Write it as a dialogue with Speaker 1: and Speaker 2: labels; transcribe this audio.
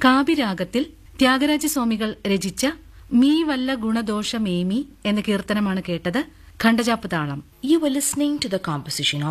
Speaker 1: കാബിരാഗത്തിൽ ത്യാഗരാജസ്വാമികൾ രചിച്ച മീ വല്ല ഗുണദോഷമേമി എന്ന കീർത്തനമാണ് കേട്ടത്. ഖണ്ഡജാപ്പ് താളം.
Speaker 2: You were listening to the composition of